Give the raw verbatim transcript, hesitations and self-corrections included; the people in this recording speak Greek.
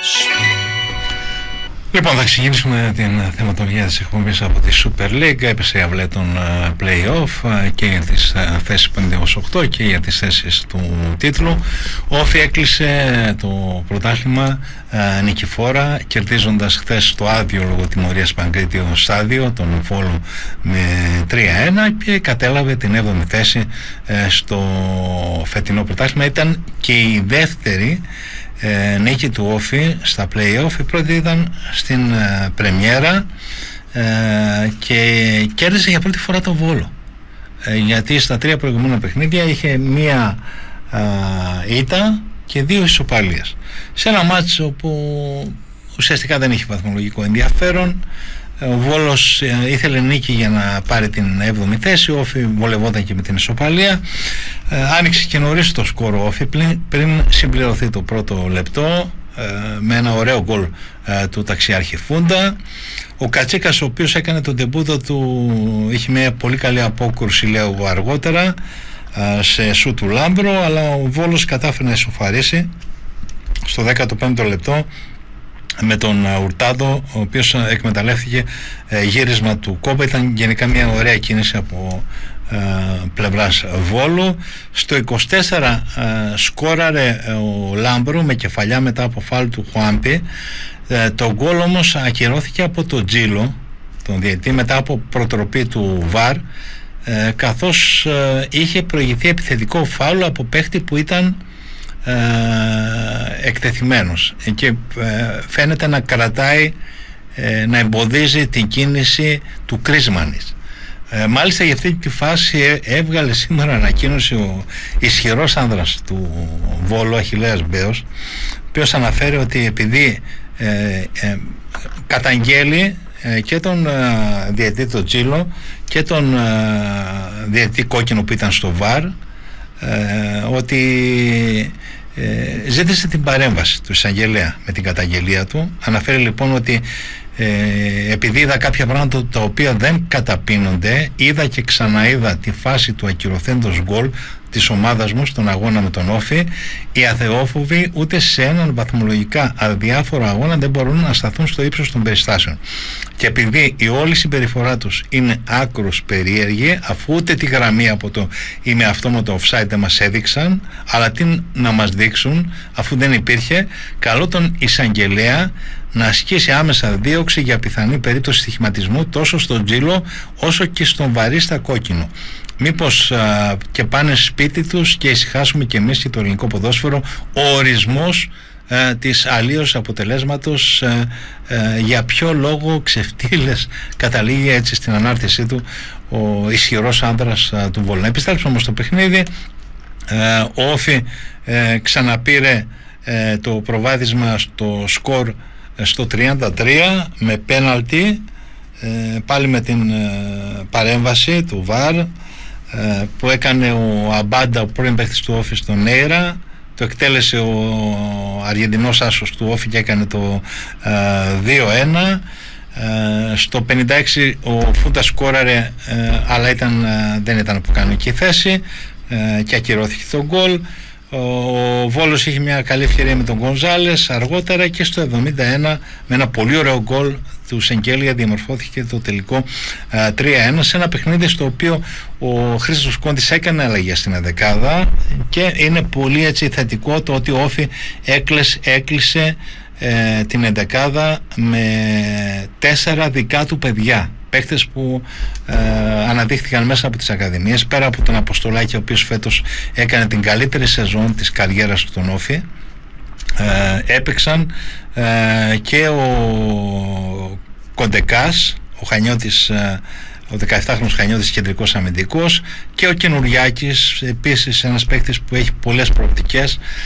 Λοιπόν, θα ξεκινήσουμε την θεματολογία της εκπομπής από τη Super League. Έπεσε η αυλαία των play-off και για τις θέσεις πέντε έως οκτώ και για τις θέσεις του τίτλου. Ο Όφι έκλεισε το πρωτάθλημα νικηφόρα, κερδίζοντας χθες το άδειο λόγω τιμωρίας Παγκρίτιο στάδιο τον Βόλο με τρία ένα και κατέλαβε την έβδομη θέση στο φετινό πρωτάθλημα. Ήταν και η δεύτερη Ε, νίκη του Όφι στα play-off. Η πρώτη ήταν στην ε, πρεμιέρα ε, και κέρδισε για πρώτη φορά το Βόλο, ε, γιατί στα τρία προηγούμενα παιχνίδια είχε μία ε, ήττα και δύο ισοπαλίες σε ένα μάτσο όπου ουσιαστικά δεν είχε βαθμολογικό ενδιαφέρον. Ο Βόλος ε, ήθελε νίκη για να πάρει την έβδομη θέση. Ο Όφι βολευόταν και με την ισοπαλία. ε, Άνοιξε και νωρίς το σκορ ο Όφι πριν συμπληρωθεί το πρώτο λεπτό ε, με ένα ωραίο γκολ ε, του ταξιάρχη Φούντα. Ο Κατσίκας, ο οποίος έκανε τον ντεμπούτο του, είχε μια πολύ καλή απόκρουση λέω αργότερα ε, σε σου του Λάμπρο, αλλά ο Βόλος κατάφερε να ισοφαρίσει στο δέκατο πέμπτο λεπτό με τον Ουρτάδο, ο οποίος εκμεταλλεύτηκε ε, γύρισμα του Κόμπα. Ήταν γενικά μια ωραία κίνηση από ε, πλευράς Βόλου. Στο είκοσι τέσσερα ε, σκόραρε ο Λάμπρο με κεφαλιά μετά από φάουλ του Χουάμπη. ε, το γκολ όμως ακυρώθηκε από τον Τζίλο, τον διαιτητή, μετά από προτροπή του Βαρ, ε, καθώς ε, είχε προηγηθεί επιθετικό φάουλ από παίχτη που ήταν Ε, εκτεθειμένος και ε, φαίνεται να κρατάει, ε, να εμποδίζει την κίνηση του Κρίσμανης. Ε, μάλιστα για αυτή τη φάση ε, έβγαλε σήμερα ανακοίνωση ο ισχυρός άνδρας του Βόλου, Αχιλλέας Μπέος, ο οποίος αναφέρει ότι επειδή ε, ε, καταγγέλει ε, και τον ε, διαιτητή τον Τζίλο και τον ε, διαιτητή κόκκινο που ήταν στο Βαρ, ε, ότι Ε, ζήτησε την παρέμβαση του εισαγγελέα με την καταγγελία του. Αναφέρει λοιπόν ότι ε, επειδή είδα κάποια πράγματα τα οποία δεν καταπίνονται, είδα και ξαναείδα τη φάση του ακυρωθέντος γκολ της ομάδας μου στον αγώνα με τον Όφι. Οι αθεόφοβοι ούτε σε έναν βαθμολογικά αδιάφορο αγώνα δεν μπορούν να σταθούν στο ύψος των περιστάσεων. Και επειδή η όλη συμπεριφορά τους είναι άκρος περίεργη, αφού ούτε τη γραμμή από το είμαι αυτόματο offside δεν μας έδειξαν, αλλά τι να μας δείξουν αφού δεν υπήρχε, καλώ τον εισαγγελέα να ασκήσει άμεσα δίωξη για πιθανή περίπτωση στοιχηματισμού τόσο στον Τζίλο όσο και στον Βαρίστα κόκκινο. Μήπως α, και πάνε σπίτι τους και ησυχάσουμε και εμείς και το ελληνικό ποδόσφαιρο. Ο ορισμός α, της αλλίως αποτελέσματος, α, α, για ποιο λόγο ξεφτύλες, καταλήγει έτσι στην ανάρτησή του ο ισχυρός άνδρας α, του Βόλου. Να επιστρέψουμε όμως στο παιχνίδι. Α, ο Όφι α, ξαναπήρε α, το προβάδισμα στο σκορ α, στο τριάντα τρία με πέναλτι, α, πάλι με την α, παρέμβαση του Βαρ που έκανε ο Αμπάντα, ο πρώην παίκτης του Όφι στον Νέιρα. Το εκτέλεσε ο Αργεντινός άσος του Όφι και έκανε το δύο ένα. Στο πενήντα έξι ο Φούντα σκόραρε, αλλά ήταν, δεν ήταν από κανονική θέση και ακυρώθηκε το γκολ. Ο Βόλος είχε μια καλή ευκαιρία με τον Γκονζάλες αργότερα και στο εβδομήντα ένα με ένα πολύ ωραίο γκολ του Σεγγέλια διαμορφώθηκε το τελικό α, τρία ένα σε ένα παιχνίδι στο οποίο ο Χρήστος Κόντης έκανε αλλαγές στην ενδεκάδα και είναι πολύ έτσι θετικό το ότι ο Όφι έκλεισε, έκλεισε ε, την ενδεκάδα με τέσσερα δικά του παιδιά, παίκτες που ε, αναδείχθηκαν μέσα από τις ακαδημίες, πέρα από τον Αποστολάκη ο οποίος φέτος έκανε την καλύτερη σεζόν της καριέρας του τον Όφι. Ε, έπαιξαν ε, και ο Κοντεκάς, ο Χανιώτης, ε, ο δεκαεφτάχρονος Χανιώτης κεντρικός αμυντικός, και ο Καινουριάκης, επίσης ένας παίκτης που έχει πολλές προοπτικές,